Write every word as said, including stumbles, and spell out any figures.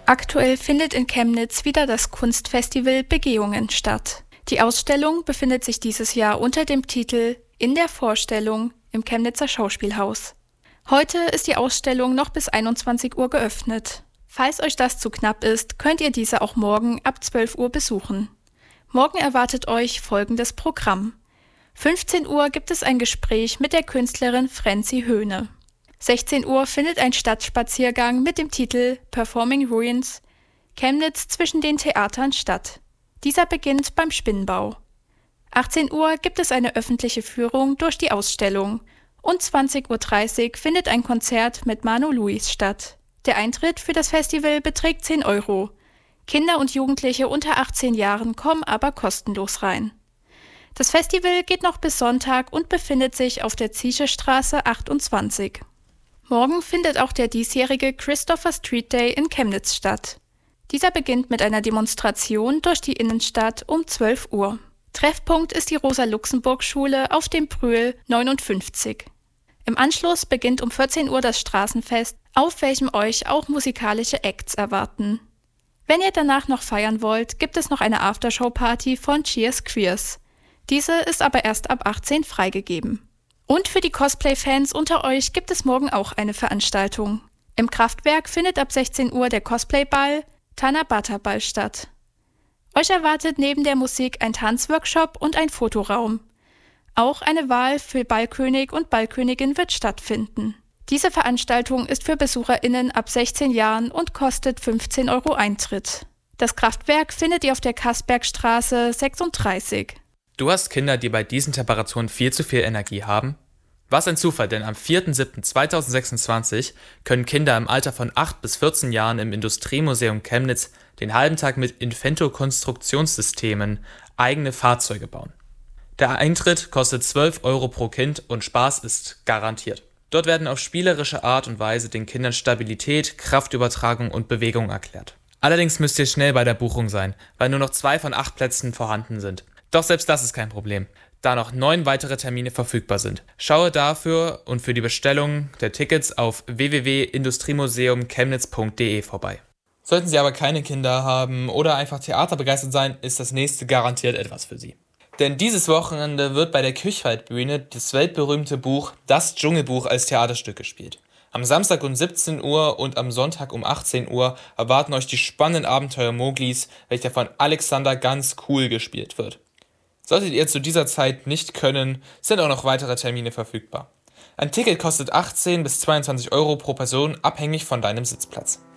Aktuell findet in Chemnitz wieder das Kunstfestival Begehungen statt. Die Ausstellung befindet sich dieses Jahr unter dem Titel »In der Vorstellung« im Chemnitzer Schauspielhaus. Heute ist die Ausstellung noch bis einundzwanzig Uhr geöffnet. Falls euch das zu knapp ist, könnt ihr diese auch morgen ab zwölf Uhr besuchen. Morgen erwartet euch folgendes Programm. fünfzehn Uhr gibt es ein Gespräch mit der Künstlerin Franzi Höhne. sechzehn Uhr findet ein Stadtspaziergang mit dem Titel Performing Ruins Chemnitz zwischen den Theatern statt. Dieser beginnt beim Spinnbau. achtzehn Uhr gibt es eine öffentliche Führung durch die Ausstellung und zwanzig Uhr dreißig findet ein Konzert mit Manu Luis statt. Der Eintritt für das Festival beträgt zehn Euro. Kinder und Jugendliche unter achtzehn Jahren kommen aber kostenlos rein. Das Festival geht noch bis Sonntag und befindet sich auf der Zieschestraße achtundzwanzig. Morgen findet auch der diesjährige Christopher Street Day in Chemnitz statt. Dieser beginnt mit einer Demonstration durch die Innenstadt um zwölf Uhr. Treffpunkt ist die Rosa-Luxemburg-Schule auf dem Brühl neunundfünfzig. Im Anschluss beginnt um vierzehn Uhr das Straßenfest, auf welchem euch auch musikalische Acts erwarten. Wenn ihr danach noch feiern wollt, gibt es noch eine Aftershow-Party von Cheers Queers. Diese ist aber erst ab achtzehn freigegeben. Und für die Cosplay-Fans unter euch gibt es morgen auch eine Veranstaltung. Im Kraftwerk findet ab sechzehn Uhr der Cosplay-Ball Tanabata-Ball statt. Euch erwartet neben der Musik ein Tanzworkshop und ein Fotoraum. Auch eine Wahl für Ballkönig und Ballkönigin wird stattfinden. Diese Veranstaltung ist für BesucherInnen ab sechzehn Jahren und kostet fünfzehn Euro Eintritt. Das Kraftwerk findet ihr auf der Kasbergstraße sechsunddreißig. Du hast Kinder, die bei diesen Temperaturen viel zu viel Energie haben? Was ein Zufall, denn am vierten siebten zweitausendsechsundzwanzig können Kinder im Alter von acht bis vierzehn Jahren im Industriemuseum Chemnitz den halben Tag mit Invento-Konstruktionssystemen eigene Fahrzeuge bauen. Der Eintritt kostet zwölf Euro pro Kind und Spaß ist garantiert. Dort werden auf spielerische Art und Weise den Kindern Stabilität, Kraftübertragung und Bewegung erklärt. Allerdings müsst ihr schnell bei der Buchung sein, weil nur noch zwei von acht Plätzen vorhanden sind. Doch selbst das ist kein Problem, da noch neun weitere Termine verfügbar sind. Schaue dafür und für die Bestellung der Tickets auf w w w punkt industriemuseum chemnitz punkt d e vorbei. Sollten Sie aber keine Kinder haben oder einfach theaterbegeistert sein, ist das nächste garantiert etwas für Sie. Denn dieses Wochenende wird bei der Kirchweihbühne das weltberühmte Buch Das Dschungelbuch als Theaterstück gespielt. Am Samstag um siebzehn Uhr und am Sonntag um achtzehn Uhr erwarten euch die spannenden Abenteuer Moglis, welcher von Alexander Ganz Cool gespielt wird. Solltet ihr zu dieser Zeit nicht können, sind auch noch weitere Termine verfügbar. Ein Ticket kostet achtzehn bis zweiundzwanzig Euro pro Person, abhängig von deinem Sitzplatz.